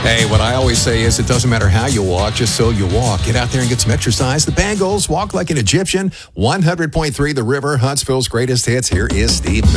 Hey, what I always say is it doesn't matter how you walk, just so you walk. Get out there and get some exercise. The Bangles, Walk Like an Egyptian. 100.3 The River, Huntsville's greatest hits. Here is Steve Miller.